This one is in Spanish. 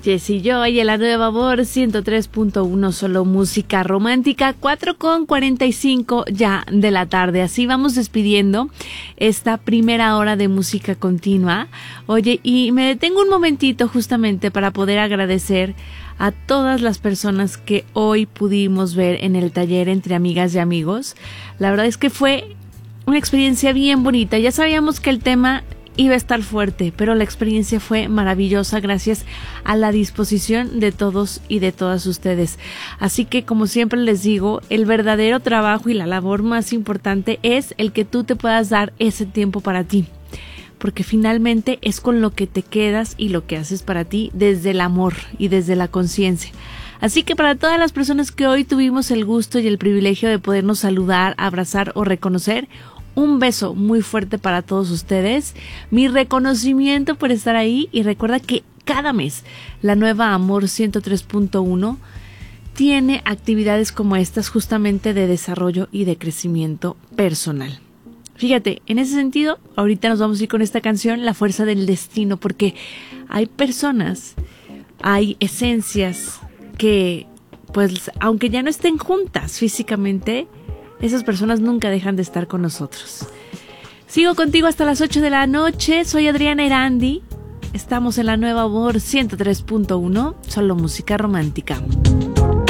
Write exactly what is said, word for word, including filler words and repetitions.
Jessy Joy en la nueva Amor ciento tres punto uno, solo música romántica, cuatro con cuarenta y cinco ya de la tarde. Así vamos despidiendo esta primera hora de música continua. Oye, y me detengo un momentito justamente para poder agradecer a todas las personas que hoy pudimos ver en el taller Entre Amigas y Amigos. La verdad es que fue una experiencia bien bonita. Ya sabíamos que el tema iba a estar fuerte, pero la experiencia fue maravillosa gracias a la disposición de todos y de todas ustedes. Así que, como siempre les digo, el verdadero trabajo y la labor más importante es el que tú te puedas dar ese tiempo para ti, porque finalmente es con lo que te quedas y lo que haces para ti desde el amor y desde la conciencia. Así que para todas las personas que hoy tuvimos el gusto y el privilegio de podernos saludar, abrazar o reconocer, un beso muy fuerte para todos ustedes, mi reconocimiento por estar ahí, y recuerda que cada mes la nueva Amor ciento tres punto uno tiene actividades como estas justamente de desarrollo y de crecimiento personal. Fíjate, en ese sentido, ahorita nos vamos a ir con esta canción, La Fuerza del Destino, porque hay personas, hay esencias que, pues, aunque ya no estén juntas físicamente, esas personas nunca dejan de estar con nosotros. Sigo contigo hasta las ocho de la noche. Soy Adriana Erandi. Estamos en la nueva Amor ciento tres punto uno, solo música romántica.